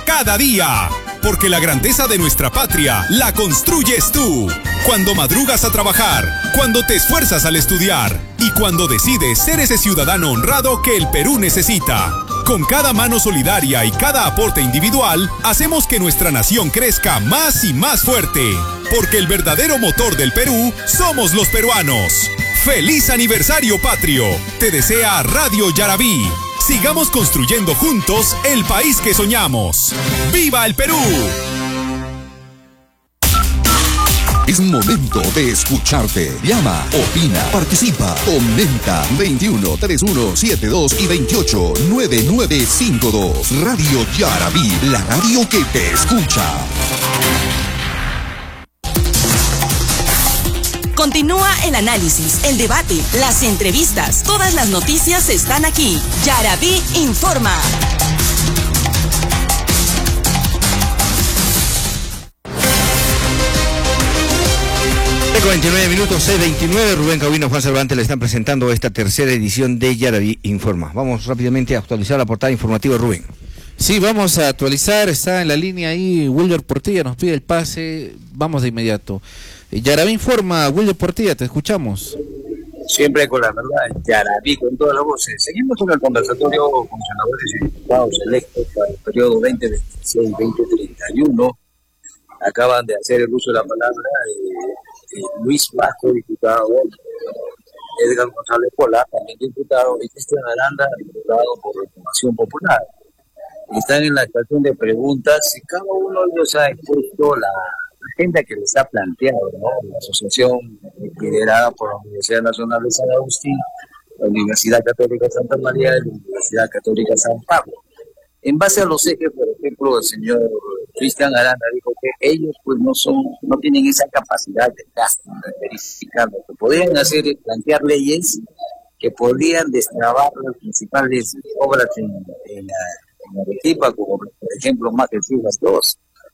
cada día. Porque la grandeza de nuestra patria la construyes tú. Cuando madrugas a trabajar, cuando te esfuerzas al estudiar y cuando decides ser ese ciudadano honrado que el Perú necesita. Con cada mano solidaria y cada aporte individual, hacemos que nuestra nación crezca más y más fuerte. Porque el verdadero motor del Perú somos los peruanos. ¡Feliz aniversario patrio! Te desea Radio Yarabí. Sigamos construyendo juntos el país que soñamos. ¡Viva el Perú! Es momento de escucharte. Llama, opina, participa, comenta. 21 31 72 y 28 9952. Radio Yarabí, la radio que te escucha. Continúa el análisis, el debate, las entrevistas. Todas las noticias están aquí. Yarabí informa. 29 minutos, 6:29. Rubén Cabrino, Juan Cervantes le están presentando esta tercera edición de Yarabí Informa. Vamos rápidamente a actualizar la portada informativa, Rubén. Sí, vamos a actualizar. Está en la línea ahí Wilber Portilla, nos pide el pase. Vamos de inmediato. Yarabí Informa, Wilber Portilla, te escuchamos. Siempre con la verdad, Yarabí, con todas las voces. Seguimos con el conversatorio con senadores y diputados electos para el periodo 2026-2031. Acaban de hacer el uso de la palabra Luis Vasco, diputado, Edgar González Pola, también diputado, y Cristian Aranda, diputado por Renovación Popular. Están en la estación de preguntas y cada uno de ellos ha expuesto la agenda que les ha planteado, ¿no? La asociación liderada por la Universidad Nacional de San Agustín, la Universidad Católica Santa María y la Universidad Católica San Pablo. En base a los ejes, por ejemplo, el señor Cristian Aranda dijo que ellos pues no tienen esa capacidad de gasto, de verificar. Lo que podrían hacer es plantear leyes que podrían destrabar las principales obras en Arequipa, como por ejemplo Maquecidas 2.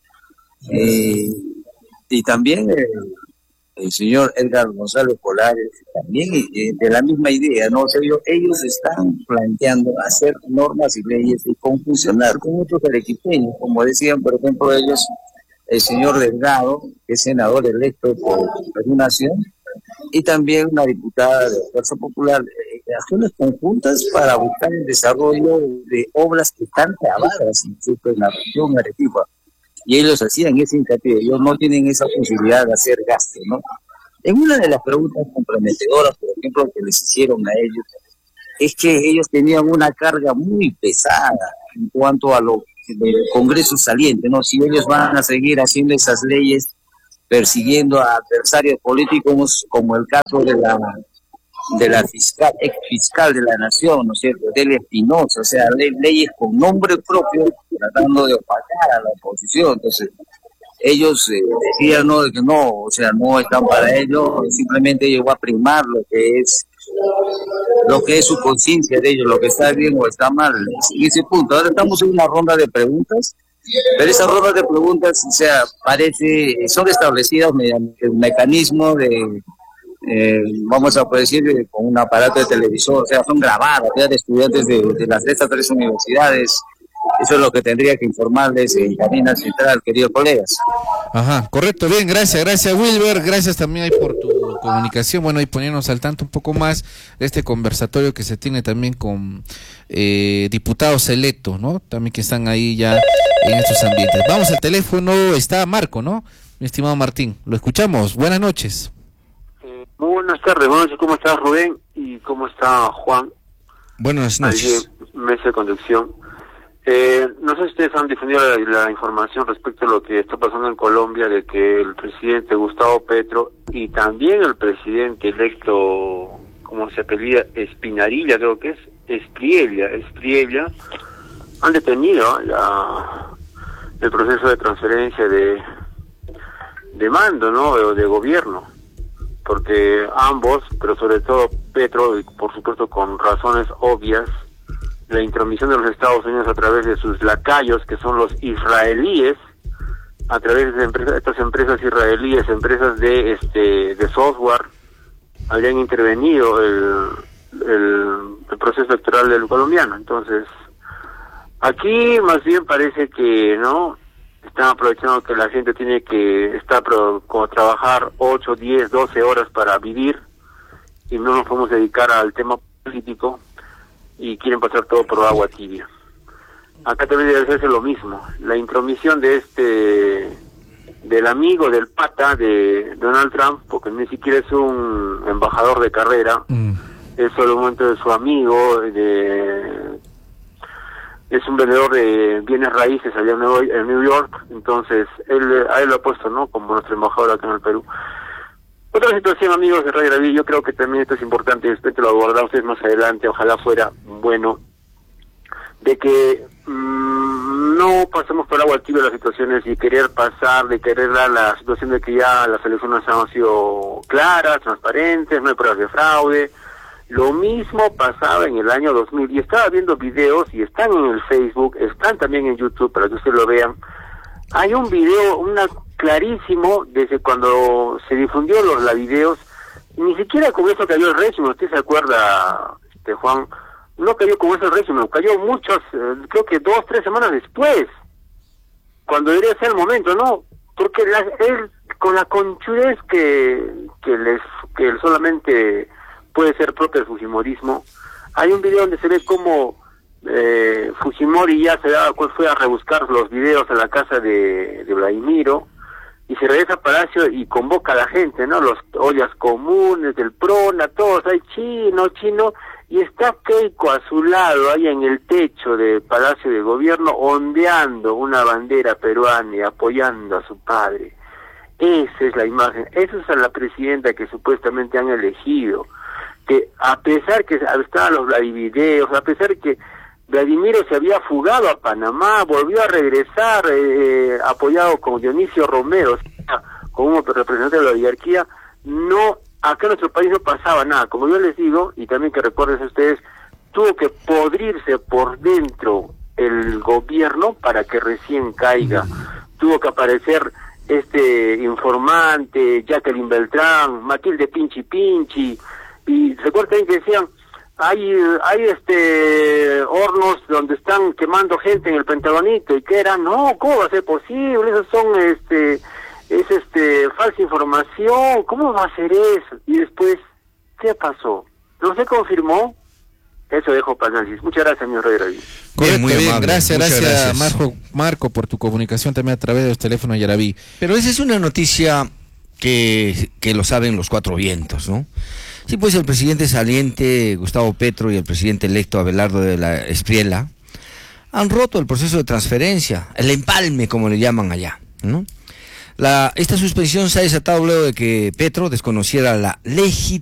Y también el señor Edgar González Polares, también de la misma idea, ¿no? O sea, ellos están planteando hacer normas y leyes y confusionar con otros arequipeños, como decían, por ejemplo, ellos, el señor Delgado, que es senador electo por Perú Nación, y también una diputada de Fuerza Popular, acciones conjuntas para buscar el desarrollo de obras que están trabadas incluso en la región Arequipa. Y ellos hacían ese hincapié, ellos no tienen esa posibilidad de hacer gasto, ¿no? En una de las preguntas comprometedoras, por ejemplo, que les hicieron a ellos, es que ellos tenían una carga muy pesada en cuanto a lo del Congreso saliente, ¿no? Si ellos van a seguir haciendo esas leyes, persiguiendo a adversarios políticos, como el caso de la ex fiscal de la Nación, ¿no es cierto?, Delia Espinosa, o sea, leyes con nombre propio, tratando de opacar a la oposición. Entonces, ellos decían, ¿no?, de que no, o sea, no están para ello, simplemente ellos van a primar lo que es su conciencia de ellos, lo que está bien o está mal, en ese punto. Ahora estamos en una ronda de preguntas, pero esas rondas de preguntas, o sea, son establecidas mediante un mecanismo de vamos a decir, con un aparato de televisor, o sea, son grabadas ya de estudiantes de estas tres universidades. Eso es lo que tendría que informarles en Cabina Central, queridos colegas. Ajá, correcto, bien, gracias Wilber, gracias también ahí por tu comunicación, bueno, y poniéndonos al tanto un poco más de este conversatorio que se tiene también con diputados electos, ¿no? También que están ahí ya en estos ambientes. Vamos al teléfono, está Marco, ¿no? Mi estimado Martín, lo escuchamos, buenas noches. Muy buenas tardes, ¿cómo estás, Rubén? ¿Y cómo está Juan? Buenas noches. Mesa de conducción. No sé si ustedes han difundido la información respecto a lo que está pasando en Colombia, de que el presidente Gustavo Petro y también el presidente electo, ¿cómo se apellida? Espinarilla, creo que es, Espriella, han detenido el proceso de transferencia de mando, ¿no?, o de gobierno. Porque ambos, pero sobre todo Petro, y por supuesto con razones obvias, la intromisión de los Estados Unidos a través de sus lacayos, que son los israelíes, a través de estas empresas israelíes, empresas de software, habían intervenido el proceso electoral del colombiano. Entonces, Aquí más bien parece que no están aprovechando que la gente tiene que estar como trabajar 8, 10, 12 horas para vivir y no nos podemos dedicar al tema político y quieren pasar todo por agua tibia. Acá también debe hacerse lo mismo. La intromisión del amigo, del pata de Donald Trump, porque ni siquiera es un embajador de carrera, es solo un momento de su amigo, es un vendedor de bienes raíces allá en New York, entonces a él lo ha puesto, ¿no?, como nuestro embajador acá en el Perú. Otra situación, amigos de Radio David, yo creo que también esto es importante, después lo abordarán ustedes más adelante, ojalá fuera bueno, de que no pasemos por agua tibia las situaciones y querer pasar, de querer dar la situación de que ya las elecciones han sido claras, transparentes, no hay pruebas de fraude. Lo mismo pasaba en el año 2010. Estaba viendo videos y están en el Facebook, están también en YouTube para que ustedes lo vean. Hay un video, clarísimo, desde cuando se difundió los videos, ni siquiera con eso cayó el régimen. ¿Usted se acuerda, Juan? No cayó con eso el régimen, cayó muchos, creo que 2, 3 semanas después, cuando debería ser el momento, ¿no? Porque él, con la conchudez que solamente puede ser propio del fujimorismo, hay un video donde se ve como Fujimori ya fue a rebuscar los videos en la casa de Vladimiro, y se regresa a Palacio y convoca a la gente, ¿no? Los ollas comunes, del PRONA, todos, hay chino, y está Keiko a su lado, ahí en el techo del Palacio de Gobierno, ondeando una bandera peruana y apoyando a su padre. Esa es la imagen, esa es la presidenta que supuestamente han elegido, que a pesar que estaban los videos, a pesar que Vladimiro se había fugado a Panamá, volvió a regresar apoyado con Dionisio Romero, como un representante de la oligarquía, no, acá en nuestro país no pasaba nada. Como yo les digo, y también que recuerden ustedes, tuvo que podrirse por dentro el gobierno para que recién caiga. Tuvo que aparecer informante, Jacqueline Beltrán, Matilde Pinchi, y recuerden que decían, hay hornos donde están quemando gente en el Pentagonito, y que era, no, ¿cómo va a ser posible? Esos son falsa información, ¿cómo va a ser eso? Y después, ¿qué pasó? ¿No se confirmó? Eso dejo para análisis. Muchas gracias, señor Rey. Muy bien, gracias. Marco, por tu comunicación también a través de los teléfonos de Yaraví. Pero esa es una noticia que lo saben los cuatro vientos, ¿no? Sí, pues el presidente saliente Gustavo Petro y el presidente electo Abelardo de la Espriella han roto el proceso de transferencia, el empalme, como le llaman allá, ¿no? Esta suspensión se ha desatado luego de que Petro desconociera la legitimidad